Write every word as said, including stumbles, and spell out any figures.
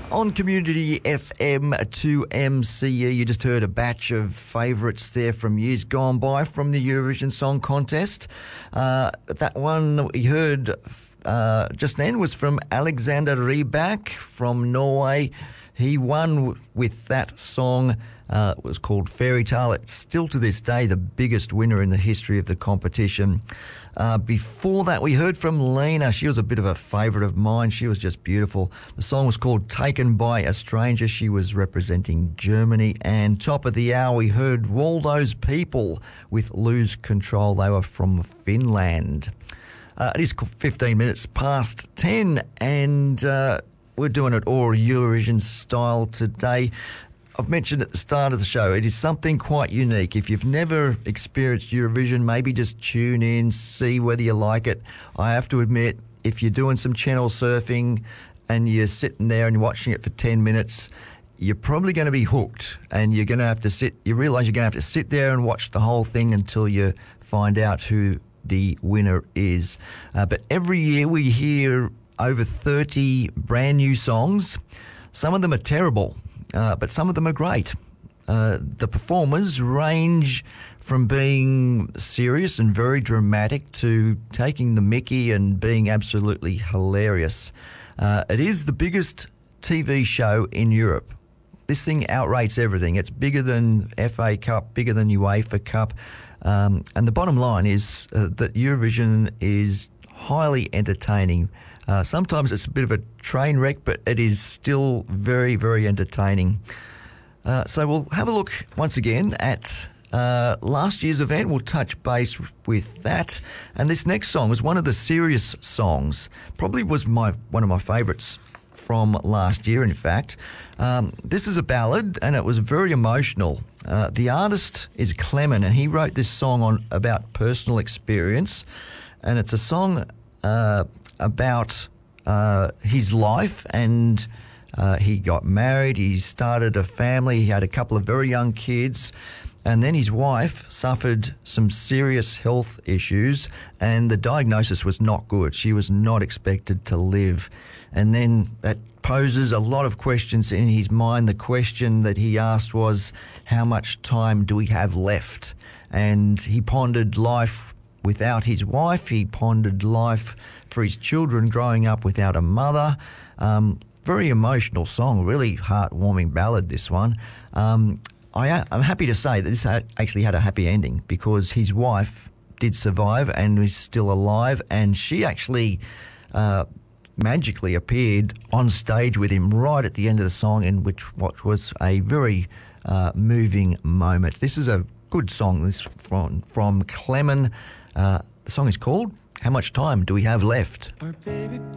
On Community F M two M C E, you just heard a batch of favourites there from years gone by from the Eurovision Song Contest. Uh, that one that we heard uh, just then was from Alexander Rybak from Norway. He won with that song. Uh, it was called Fairy Tale. It's still to this day the biggest winner in the history of the competition. Uh, before that, we heard from Lena. She was a bit of a favourite of mine. She was just beautiful. The song was called Taken by a Stranger. She was representing Germany. And top of the hour, we heard Waldo's People with Lose Control. They were from Finland. Uh, it is fifteen minutes past ten, and uh, we're doing it all Eurovision style today. I've mentioned at the start of the show, it is something quite unique. If you've never experienced Eurovision, maybe just tune in, see whether you like it. I have to admit, if you're doing some channel surfing and you're sitting there and you're watching it for ten minutes, you're probably going to be hooked, and you're going to have to sit, you realise you're going to have to sit there and watch the whole thing until you find out who the winner is. Uh, but every year we hear over thirty brand new songs. Some of them are terrible. Uh, but some of them are great. Uh, the performers range from being serious and very dramatic to taking the mickey and being absolutely hilarious. Uh, it is the biggest T V show in Europe. This thing outrates everything. It's bigger than F A Cup, bigger than UEFA Cup. Um, and the bottom line is uh, that Eurovision is highly entertaining. Uh, sometimes it's a bit of a train wreck, but it is still very, very entertaining. Uh, so we'll have a look once again at uh, last year's event. We'll touch base with that. And this next song was one of the serious songs. Probably was my one of my favourites from last year, in fact. Um, this is a ballad, and it was very emotional. Uh, the artist is Clemen, and he wrote this song on about personal experience. And it's a song Uh, about uh, his life, and uh, he got married, he started a family, he had a couple of very young kids, and then his wife suffered some serious health issues, and the diagnosis was not good. She was not expected to live. And then that poses a lot of questions in his mind. The question that he asked was, how much time do we have left? And he pondered life without his wife. He pondered life for his children growing up without a mother. Um, very emotional song, really heartwarming ballad, this one. Um, I, I'm happy to say that this had, actually had a happy ending, because his wife did survive and is still alive, and she actually uh, magically appeared on stage with him right at the end of the song, in which what was a very uh, moving moment. This is a good song, this from, from Clemen. Uh, the song is called How Much Time Do We Have Left? Our baby